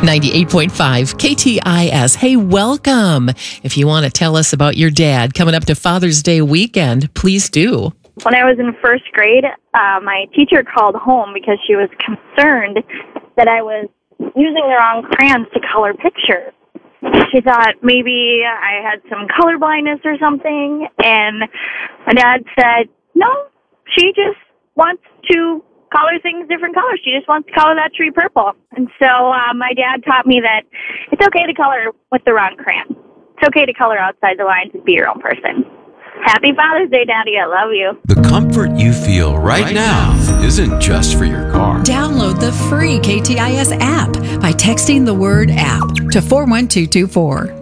98.5 KTIS. Hey, welcome. If you want to tell us about your dad coming up to Father's Day weekend, please do. When I was in first grade, my teacher called home because she was concerned that I was using the wrong crayons to color pictures. She thought maybe I had some color blindness or something, and my dad said, no, she just wants to color things different colors. She just wants to color that tree purple. And so my dad taught me that it's okay to color with the wrong crayon. It's okay to color outside the lines and be your own person. Happy Father's Day, Daddy. I love you. The comfort you feel right now isn't just for your car. Download the free KTIS app by texting the word app to 41224.